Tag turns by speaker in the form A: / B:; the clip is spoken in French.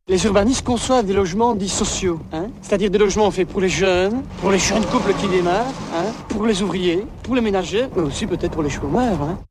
A: Les urbanistes conçoivent des logements dits sociaux, c'est-à-dire des logements faits pour les jeunes couples qui démarrent, pour les ouvriers, pour les ménagers, mais aussi peut-être pour les chômeurs.